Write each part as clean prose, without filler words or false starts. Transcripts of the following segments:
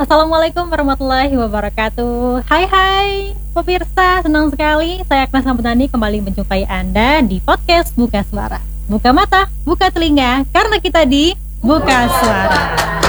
Assalamualaikum warahmatullahi wabarakatuh. Hai pemirsa, senang sekali saya Agnes Samputani kembali menjumpai Anda di podcast Buka Suara. Buka mata, buka telinga, karena kita di Buka Suara.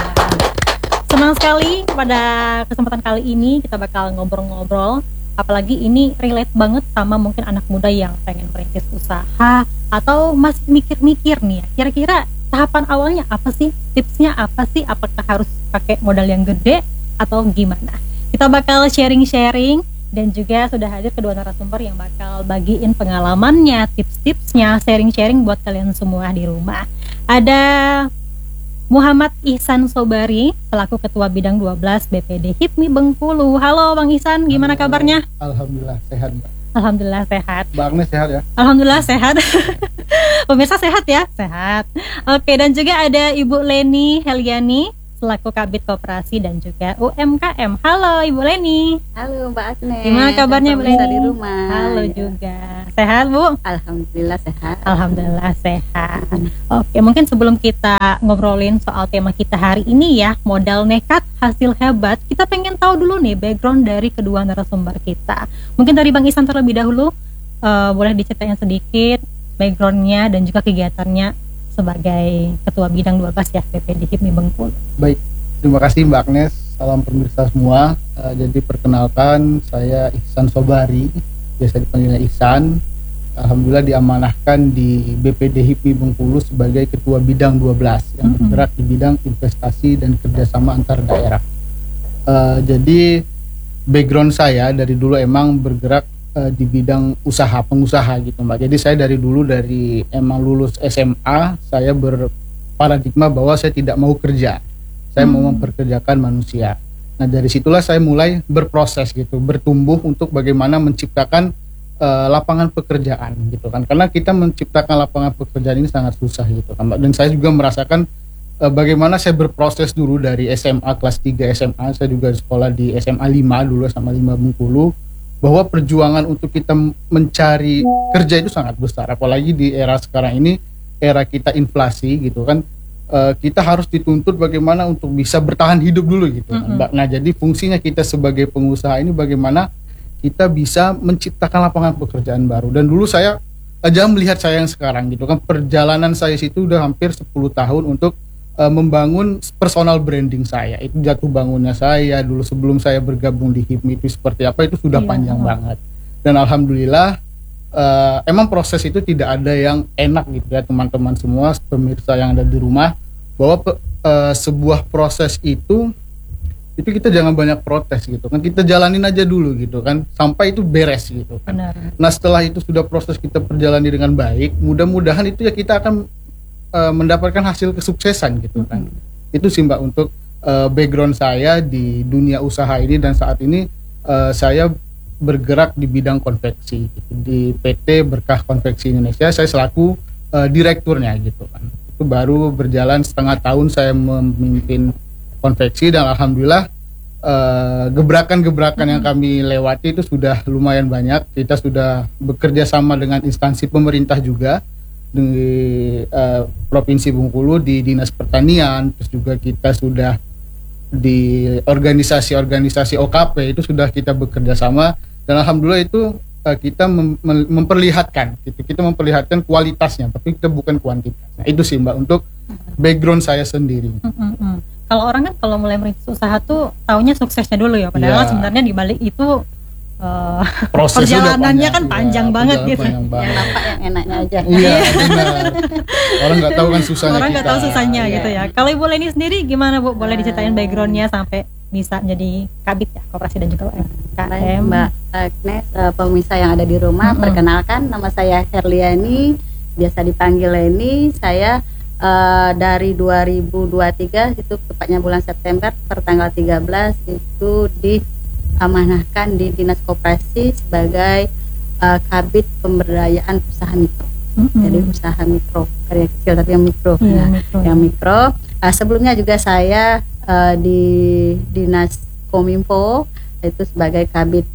Senang sekali pada kesempatan kali ini kita bakal ngobrol-ngobrol. Apalagi ini relate banget sama mungkin anak muda yang pengen merintis usaha atau masih mikir-mikir nih ya, kira-kira tahapan awalnya apa sih, tipsnya apa sih, apakah harus pakai modal yang gede atau gimana. Kita bakal sharing-sharing dan juga sudah hadir kedua narasumber yang bakal bagiin pengalamannya, tips-tipsnya, sharing-sharing buat kalian semua di rumah. Ada Muhammad Ihsan Sobari selaku Ketua Bidang 12 BPD HIPMI Bengkulu. Halo Bang Ihsan, gimana kabarnya? Alhamdulillah sehat, Mbak. Alhamdulillah sehat. Mbak Agnes sehat ya? Alhamdulillah sehat. Pemirsa sehat ya? Sehat. Oke, dan juga ada Ibu Leni Heliani selaku Kabid Koperasi dan juga UMKM. Halo Ibu Leni. Halo Mbak Agnes. Gimana kabarnya Bu Leni? Di rumah. Halo juga. Sehat Bu? Alhamdulillah sehat. Alhamdulillah sehat. Oke, mungkin sebelum kita ngobrolin soal tema kita hari ini ya, modal nekat hasil hebat, kita pengen tahu dulu nih background dari kedua narasumber kita. Mungkin dari Bang Ihsan terlebih dahulu, boleh diceritain sedikit backgroundnya dan juga kegiatannya sebagai Ketua Bidang 12 ya BPD HIPMI Bengkulu. Baik, terima kasih Mbak Agnes. Salam pemirsa semua. Jadi perkenalkan, saya Ihsan Sobari, biasa dipanggilnya Ihsan. Alhamdulillah diamanahkan di BPD HIPMI Bengkulu sebagai Ketua Bidang 12 yang bergerak di bidang investasi dan kerjasama antar daerah. Jadi background saya dari dulu emang bergerak di bidang usaha, pengusaha gitu Mbak. Jadi saya dari dulu, dari emang lulus SMA, saya berparadigma bahwa saya tidak mau kerja, saya mau memperkerjakan manusia. Nah dari situlah saya mulai berproses gitu, bertumbuh untuk bagaimana menciptakan lapangan pekerjaan gitu kan. Karena kita menciptakan lapangan pekerjaan ini sangat susah gitu kan Mbak. Dan saya juga merasakan bagaimana saya berproses dulu dari SMA kelas 3 SMA, saya juga sekolah di SMA 5 dulu, SMA 5 Bengkulu, bahwa perjuangan untuk kita mencari kerja itu sangat besar, apalagi di era sekarang ini, era kita inflasi gitu kan, kita harus dituntut bagaimana untuk bisa bertahan hidup dulu gitu kan. Nah jadi fungsinya kita sebagai pengusaha ini bagaimana kita bisa menciptakan lapangan pekerjaan baru. Dan dulu saya jangan melihat saya yang sekarang gitu kan, perjalanan saya situ udah hampir 10 tahun untuk membangun personal branding saya. Itu jatuh bangunnya saya dulu sebelum saya bergabung di HIPMI itu seperti apa, itu sudah panjang banget. Dan alhamdulillah emang proses itu tidak ada yang enak gitu ya teman-teman semua, pemirsa yang ada di rumah, bahwa sebuah proses itu kita jangan banyak protes gitu kan, kita jalanin aja dulu gitu kan sampai itu beres gitu kan. Benar. Nah setelah itu sudah proses kita perjalani dengan baik, mudah-mudahan itu ya kita akan mendapatkan hasil kesuksesan gitu kan. Itu sih Mbak untuk background saya di dunia usaha ini. Dan saat ini saya bergerak di bidang konveksi gitu. Di PT Berkah Konveksi Indonesia saya selaku direkturnya gitu kan. Itu baru berjalan setengah tahun saya memimpin konveksi, dan alhamdulillah gebrakan-gebrakan yang kami lewati itu sudah lumayan banyak. Kita sudah bekerja sama dengan instansi pemerintah juga di Provinsi Bengkulu, di Dinas Pertanian, terus juga kita sudah di organisasi-organisasi OKP itu sudah kita bekerja sama, dan alhamdulillah itu kita memperlihatkan gitu, kita memperlihatkan kualitasnya tapi kita bukan kuantitas. Nah, itu sih Mbak untuk background saya sendiri. Kalau orang kan kalau mulai merintis usaha tuh taunya suksesnya dulu ya, padahal sebenarnya di balik itu perjalanannya kan panjang banget gitu. Yang nampak yang enaknya aja. Iya benar. Orang nggak tahu kan susahnya. Orang nggak tahu susahnya Iya. gitu ya. Kalau Ibu Leni sendiri gimana Bu? Boleh diceritain backgroundnya sampai bisa jadi kabit ya, koperasi dan juga UMKM. Mbak Agnes, pemirsa yang ada di rumah, perkenalkan nama saya Herliani, biasa dipanggil Leni. Saya dari 2023 itu tepatnya bulan September per tanggal 13 itu diamanahkan di Dinas Koperasi sebagai Kabid Pemberdayaan Usaha Mikro. Jadi usaha mikro, karya kecil tapi yang mikro. Yang mikro. Sebelumnya juga saya di Dinas Kominfo itu sebagai Kabid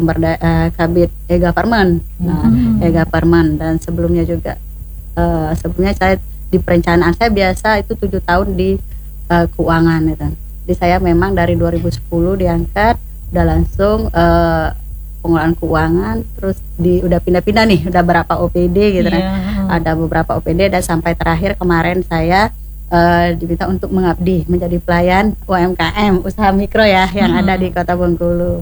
Kabid e-government. E-government, dan sebelumnya juga sebelumnya saya di perencanaan, saya biasa itu 7 tahun di keuangan gitu. Jadi saya memang dari 2010 diangkat, udah langsung pengelolaan keuangan, terus udah pindah-pindah nih, udah berapa OPD gitu kan. Ada beberapa OPD dan sampai terakhir kemarin saya diminta untuk mengabdi menjadi pelayan UMKM, usaha mikro ya, yang ada di Kota Bengkulu.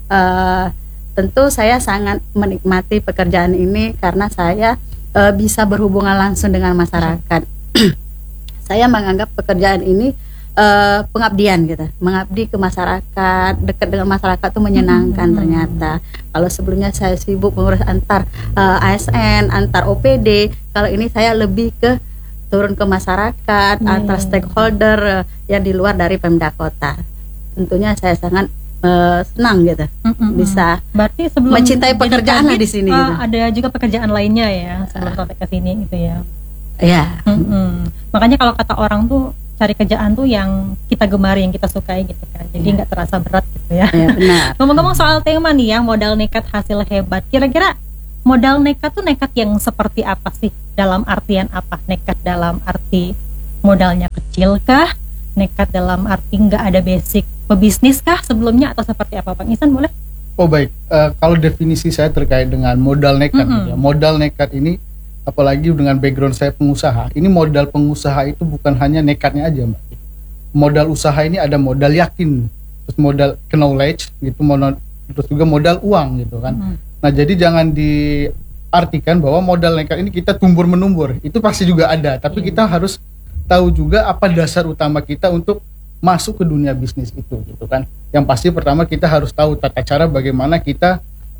Tentu saya sangat menikmati pekerjaan ini karena saya bisa berhubungan langsung dengan masyarakat. Saya menganggap pekerjaan ini pengabdian gitu, mengabdi ke masyarakat, dekat dengan masyarakat tuh menyenangkan ternyata. Kalau sebelumnya saya sibuk mengurus antar ASN, antar OPD, kalau ini saya lebih ke turun ke masyarakat, antar stakeholder yang di luar dari Pemda Kota. Tentunya saya sangat senang gitu, bisa. Berarti sebelum mencintai pekerjaan lah di sini. Gitu. Ada juga pekerjaan lainnya ya sebelum sampai ke sini gitu ya. Iya. Makanya kalau kata orang tuh cari kerjaan tuh yang kita gemari, yang kita sukai gitu kan. Jadi nggak terasa berat gitu ya. Benar. Ngomong-ngomong soal tema nih ya, modal nekat hasil hebat. Kira-kira modal nekat tuh nekat yang seperti apa sih? Dalam artian apa? Nekat dalam arti modalnya kecil kah? Nekat dalam arti nggak ada basic pebisnis kah sebelumnya, atau seperti apa, Bang Ihsan, boleh? Oh baik, kalau definisi saya terkait dengan modal nekat, ya. Modal nekat ini, apalagi dengan background saya pengusaha, ini modal pengusaha itu bukan hanya nekatnya aja, Mbak. Modal usaha ini ada modal yakin, terus modal knowledge gitu, terus juga modal uang gitu kan. Nah jadi jangan diartikan bahwa modal nekat ini kita tumbur menumbur, itu pasti juga ada, tapi kita harus tahu juga apa dasar utama kita untuk masuk ke dunia bisnis itu gitu kan. Yang pasti pertama kita harus tahu tata cara bagaimana kita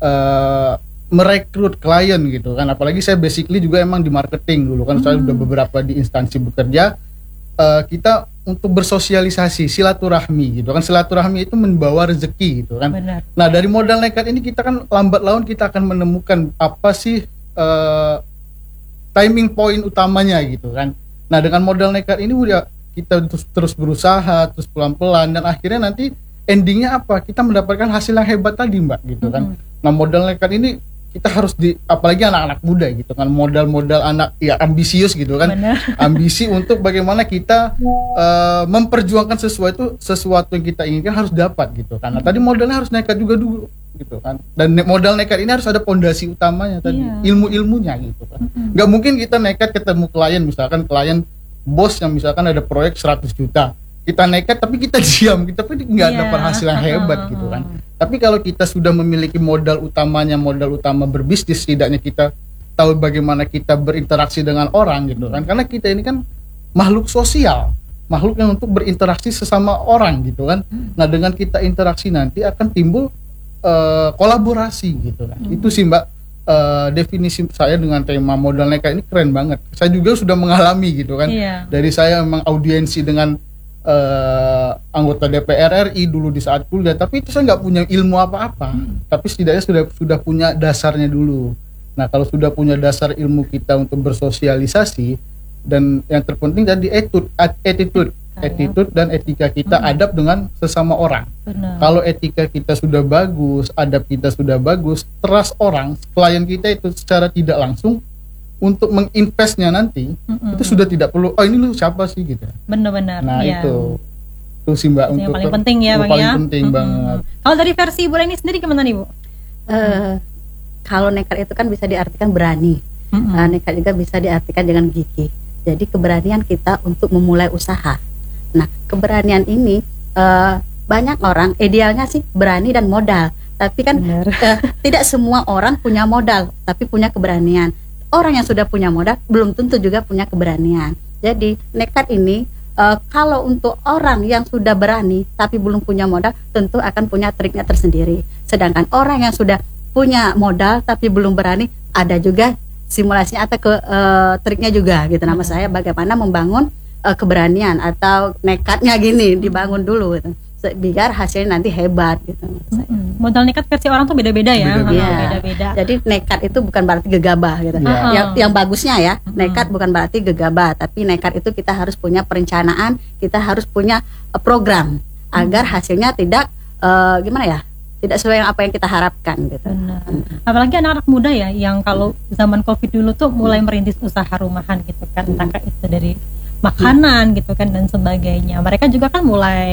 merekrut klien gitu kan. Apalagi saya basically juga emang di marketing dulu kan. Saya udah beberapa di instansi bekerja. Kita untuk bersosialisasi, silaturahmi gitu kan. Silaturahmi itu membawa rezeki gitu kan. Benar. Nah dari modal nekat ini kita kan lambat laun kita akan menemukan apa sih timing point utamanya gitu kan. Nah dengan modal nekat ini udah kita terus berusaha, terus pelan-pelan, dan akhirnya nanti endingnya apa? Kita mendapatkan hasil yang hebat tadi, Mbak, gitu kan. Nah modal nekat ini kita harus apalagi anak-anak muda gitu kan, modal-modal anak ya ambisius gitu kan. Bener. Ambisi untuk bagaimana kita memperjuangkan sesuatu yang kita inginkan harus dapat gitu kan. Nah tadi modalnya harus nekat juga dulu gitu kan. Dan modal nekat ini harus ada pondasi utamanya tadi, ilmu-ilmunya gitu kan. Nggak mungkin kita nekat ketemu klien, misalkan klien bos yang misalkan ada proyek 100 juta, kita nekat tapi kita diam, kita tapi nggak dapat hasil yang hebat gitu kan. Tapi kalau kita sudah memiliki modal utama berbisnis, setidaknya kita tahu bagaimana kita berinteraksi dengan orang gitu kan, karena kita ini kan makhluk sosial, makhluk yang untuk berinteraksi sesama orang gitu kan. Nah dengan kita interaksi nanti akan timbul kolaborasi gitu kan. Itu sih, Mbak, definisi saya dengan tema modal nekat ini keren banget. Saya juga sudah mengalami gitu kan. Dari saya memang audiensi dengan anggota DPR RI dulu di saat kuliah, tapi itu saya nggak punya ilmu apa-apa. Tapi setidaknya sudah punya dasarnya dulu. Nah kalau sudah punya dasar ilmu kita untuk bersosialisasi, dan yang terpenting tadi attitude dan etika kita, adab dengan sesama orang. Benar. Kalau etika kita sudah bagus, adab kita sudah bagus, trust orang, klien kita itu secara tidak langsung untuk menginvestnya nanti itu sudah tidak perlu, oh ini lu siapa sih gitu. Benar-benar. Nah itu sih, Mbak, itu untuk yang paling penting ya, Bang, paling ya. Penting banget. Kalau dari versi Ibu Leni sendiri gimana nih, Bu? Kalau nekat itu kan bisa diartikan berani. Nekat juga bisa diartikan dengan gigih. Jadi keberanian kita untuk memulai usaha. Nah keberanian ini banyak orang idealnya sih berani dan modal, tapi kan tidak semua orang punya modal tapi punya keberanian. Orang yang sudah punya modal belum tentu juga punya keberanian. Jadi nekat ini kalau untuk orang yang sudah berani tapi belum punya modal, tentu akan punya triknya tersendiri. Sedangkan orang yang sudah punya modal tapi belum berani, ada juga simulasinya atau triknya juga gitu. Nama saya bagaimana membangun keberanian atau nekatnya gini dibangun dulu gitu, biar hasilnya nanti hebat gitu. Modal nekat versi orang tuh beda-beda ya. Beda-beda. Jadi nekat itu bukan berarti gegabah gitu. Yang bagusnya ya, nekat bukan berarti gegabah, tapi nekat itu kita harus punya perencanaan, kita harus punya program agar hasilnya tidak tidak sesuai apa yang kita harapkan gitu. Apalagi anak-anak muda ya, yang kalau zaman Covid dulu tuh mulai merintis usaha rumahan gitu kan, entah itu dari makanan gitu kan dan sebagainya. Mereka juga kan mulai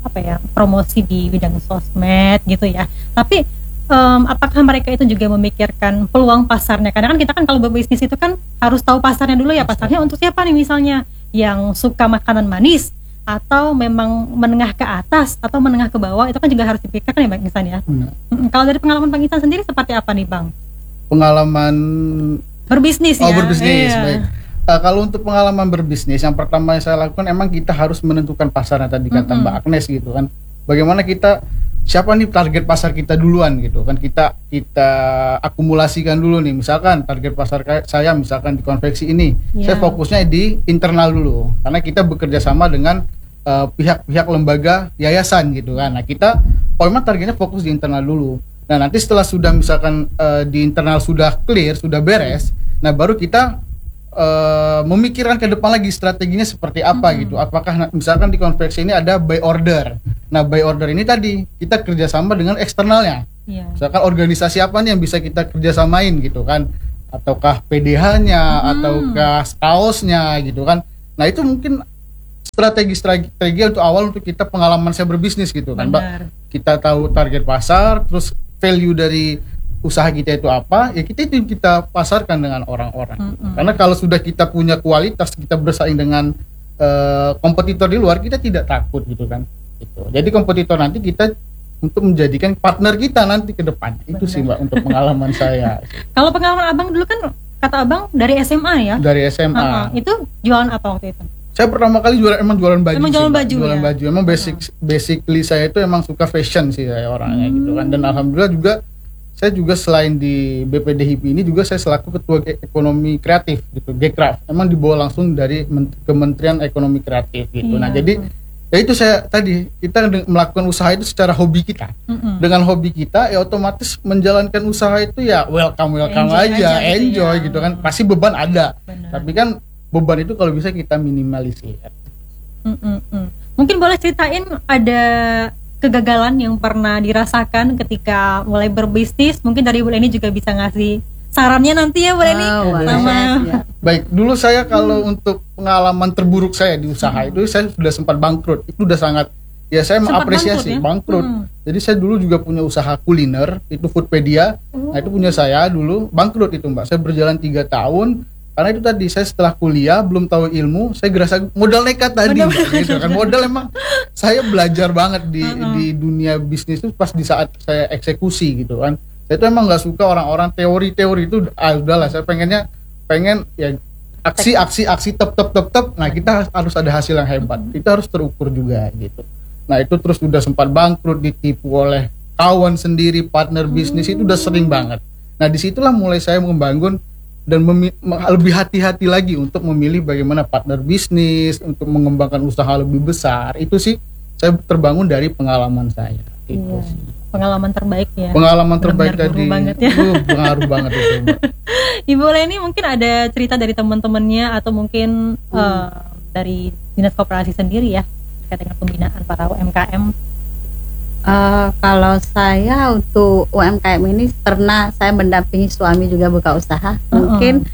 promosi di bidang sosmed gitu ya. Tapi apakah mereka itu juga memikirkan peluang pasarnya? Karena kan kita kan kalau berbisnis itu kan harus tahu pasarnya dulu ya, pasarnya untuk siapa nih, misalnya yang suka makanan manis atau memang menengah ke atas atau menengah ke bawah, itu kan juga harus dipikirkan ya Bang Ihsan ya. Kalau dari pengalaman Bang Ihsan sendiri seperti apa nih Bang? Pengalaman berbisnis ya? Berbisnis, baik. Kalau untuk pengalaman berbisnis, yang pertama yang saya lakukan emang kita harus menentukan pasarnya tadi kata Mbak Agnes gitu kan. Bagaimana kita, siapa nih target pasar kita duluan gitu kan, kita akumulasikan dulu nih. Misalkan target pasar saya misalkan di konveksi ini, saya fokusnya di internal dulu karena kita bekerja sama dengan pihak-pihak lembaga yayasan gitu kan. Nah kita memang targetnya fokus di internal dulu. Nah nanti setelah sudah misalkan di internal sudah clear, sudah beres, nah baru kita memikirkan ke depan lagi strateginya seperti apa gitu. Apakah misalkan di konveksi ini ada buy order. Nah buy order ini tadi kita kerjasama dengan eksternalnya. Misalkan organisasi apa nih yang bisa kita kerjasamain gitu kan, ataukah PDH-nya ataukah kaosnya gitu kan. Nah itu mungkin strategi untuk awal untuk kita pengalaman saya berbisnis gitu kan Mbak. Kita tahu target pasar, terus value dari usaha kita itu apa, ya kita itu kita pasarkan dengan orang-orang. Karena kalau sudah kita punya kualitas, kita bersaing dengan kompetitor di luar, kita tidak takut gitu kan. Gitu. Jadi kompetitor nanti kita untuk menjadikan partner kita nanti ke depan. Itu sih Mbak untuk pengalaman saya. Kalau pengalaman Abang dulu kan kata Abang dari SMA ya? Dari SMA. Itu jualan apa waktu itu? Saya pertama kali jualan baju. Emang jualan baju. Jualan baju. Emang basically saya itu emang suka fashion sih saya orangnya gitu kan. Dan alhamdulillah juga saya juga selain di BPD HIPI ini juga saya selaku ketua ekonomi kreatif gitu, Gekraf. Emang dibawa langsung dari Kementerian Ekonomi Kreatif gitu. Nah, jadi ya itu saya tadi kita melakukan usaha itu secara hobi kita. Dengan hobi kita ya otomatis menjalankan usaha itu ya welcome aja, enjoy gitu kan. Pasti beban ada. Tapi kan beban itu kalau bisa kita minimalisir. Mungkin boleh ceritain ada kegagalan yang pernah dirasakan ketika mulai berbisnis. Mungkin dari Bu Leni juga bisa ngasih sarannya nanti ya Bu Leni. Baik, dulu saya kalau untuk pengalaman terburuk saya di usaha itu saya sudah sempat bangkrut. Itu udah sangat, ya saya mengapresiasi bangkrut. Jadi saya dulu juga punya usaha kuliner, itu Foodpedia. Nah itu punya saya dulu, bangkrut itu Mbak. Saya berjalan 3 tahun. Karena itu tadi saya setelah kuliah belum tahu ilmu, saya gerasa modal nekat tadi gitu kan. Modal emang saya belajar banget di dunia bisnis itu pas di saat saya eksekusi gitu kan. Saya itu emang nggak suka orang-orang teori itu, udahlah saya pengen ya aksi tep. Nah kita harus ada hasil yang hebat, itu harus terukur juga gitu. Nah itu terus udah sempat bangkrut, ditipu oleh kawan sendiri, partner bisnis, itu udah sering banget. Nah disitulah mulai saya membangun dan lebih hati-hati lagi untuk memilih bagaimana partner bisnis untuk mengembangkan usaha lebih besar. Itu sih saya terbangun dari pengalaman saya. Itu sih. Pengalaman terbaik ya. Pengalaman terbaik tadi. Pengaruh banget itu. Ibu Leni mungkin ada cerita dari teman-temannya atau mungkin dari dinas koperasi sendiri ya terkait dengan pembinaan para UMKM. Kalau saya untuk UMKM ini pernah saya mendampingi suami juga buka usaha. Mungkin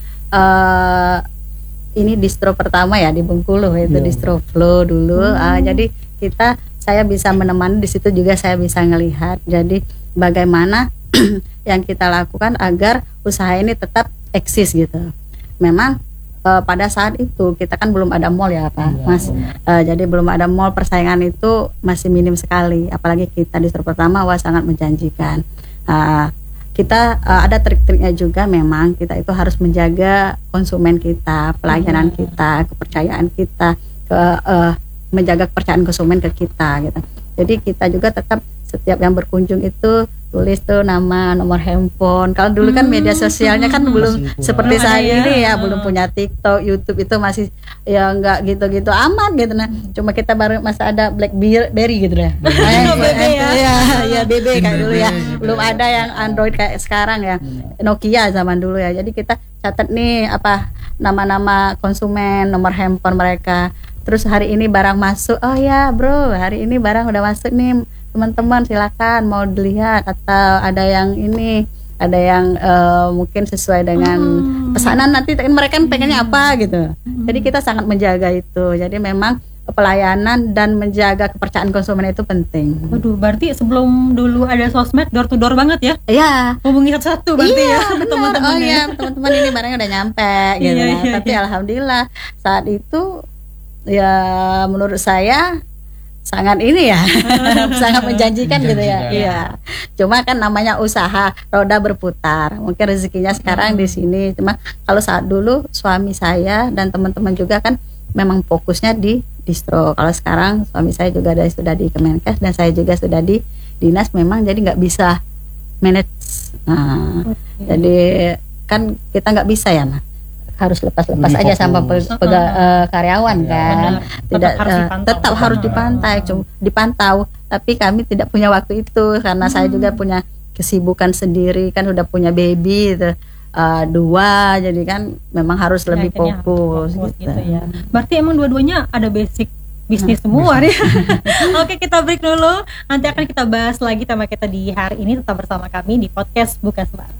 ini distro pertama ya di Bengkulu, itu distro Flow dulu. Jadi saya bisa menemani di situ juga, saya bisa ngelihat. Jadi bagaimana yang kita lakukan agar usaha ini tetap eksis gitu. Memang pada saat itu kita kan belum ada mall ya Pak Mas. Jadi belum ada mall, persaingan itu masih minim sekali. Apalagi kita distro pertama sangat menjanjikan. Kita ada trik-triknya juga, memang kita itu harus menjaga konsumen kita, pelayanan kita, kepercayaan kita, menjaga kepercayaan konsumen ke kita gitu. Jadi kita juga tetap setiap yang berkunjung itu tulis tuh nama, nomor handphone. Kalau dulu kan media sosialnya kan belum seperti saya ini ya, belum punya TikTok, YouTube, itu masih ya nggak gitu-gitu amat gitu. Nah, cuma kita baru masih ada BlackBerry gitu ya. Ya BB kayak dulu ya. Belum ada yang Android kayak sekarang ya. Nokia zaman dulu ya. Jadi kita catat nih apa nama-nama konsumen, nomor handphone mereka. Terus hari ini barang masuk, oh ya bro, hari ini barang udah masuk nih, teman-teman silakan mau dilihat, atau ada yang ini, ada yang mungkin sesuai dengan pesanan nanti mereka pengennya apa gitu. Jadi kita sangat menjaga itu. Jadi memang pelayanan dan menjaga kepercayaan konsumen itu penting. Waduh, berarti sebelum dulu ada sosmed door to door banget ya? Iya. Hubungi satu-satu berarti Iya, ya benar. teman-teman. Oh iya, teman-teman ini barangnya udah nyampe gitu. Iya, Nah, iya, tapi iya. alhamdulillah saat itu ya menurut saya sangat ini ya, sangat menjanjikan gitu ya. Menjanjikan. Iya. Cuma kan namanya usaha, roda berputar. Mungkin rezekinya sekarang di sini. Cuma kalau saat dulu suami saya dan teman-teman juga kan memang fokusnya di distro. Kalau sekarang suami saya juga sudah di Kemenkes dan saya juga sudah di dinas, memang jadi nggak bisa manage. Nah, Oke. jadi kan kita nggak bisa ya, Mas. Harus lepas-lepas Lebih aja sama fokus. karyawan kan. Benar. Tidak Tetap harus dipantau. tetap harus dipantau. Tapi kami tidak punya waktu itu karena saya juga punya kesibukan sendiri, kan udah punya baby gitu. 2, jadi kan memang harus Ya, lebih akhirnya fokus fokus gitu. gitu ya. Berarti emang dua-duanya ada basic bisnis semua ya. Oke, kita break dulu. Nanti akan kita bahas lagi tema kita di hari ini. Tetap bersama kami di podcast Buka Suara.